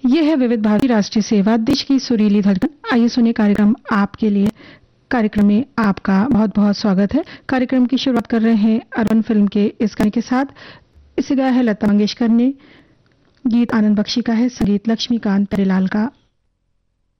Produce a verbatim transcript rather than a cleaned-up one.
ये है विविध भारती राष्ट्रीय सेवा, देश की सुरीली धड़कन। आइए सुनिए कार्यक्रम आपके लिए। कार्यक्रम में आपका बहुत बहुत स्वागत है। कार्यक्रम की शुरुआत कर रहे हैं अरवन फिल्म के इस गाने के साथ। इसे गाया है लता मंगेशकर ने, गीत आनंद बख्शी का है, संगीत लक्ष्मीकांत प्यारेलाल का।